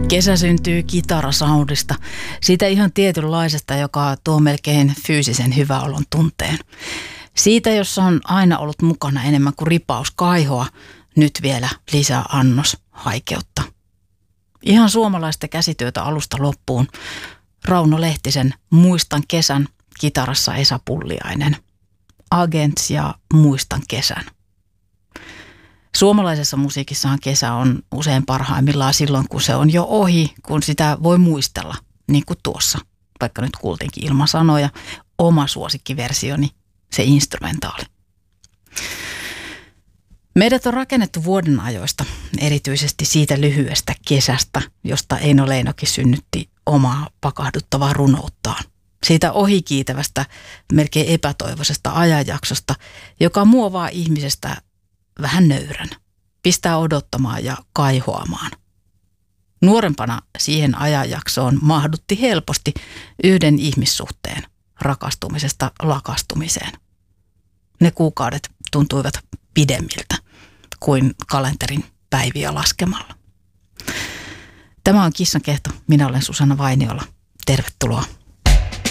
Kesä syntyy kitarasoundista, siitä ihan tietynlaisesta, joka tuo melkein fyysisen hyväolon tunteen. Siitä, jossa on aina ollut mukana enemmän kuin ripaus kaihoa, nyt vielä lisää annos haikeutta. Ihan suomalaista käsityötä alusta loppuun. Rauno Lehtisen Muistan kesän, kitarassa Esa Pulliainen. Agents ja Muistan kesän. Suomalaisessa musiikissahan kesä on usein parhaimmillaan silloin, kun se on jo ohi, kun sitä voi muistella, niin kuin tuossa, vaikka nyt kuultiinkin ilman sanoja, oma suosikkiversioni, se instrumentaali. Meidät on rakennettu vuoden ajoista, erityisesti siitä lyhyestä kesästä, josta Eino Leinoki synnytti omaa pakahduttavaa runouttaan. Siitä ohikiitävästä, melkein epätoivoisesta ajanjaksosta, joka muovaa ihmisestä vähän nöyrän, pistää odottamaan ja kaihoamaan. Nuorempana siihen ajanjaksoon mahdutti helposti yhden ihmissuhteen rakastumisesta lakastumiseen. Ne kuukaudet tuntuivat pidemmiltä kuin kalenterin päiviä laskemalla. Tämä on Kissan kehto. Minä olen Susanna Vainiola. Tervetuloa.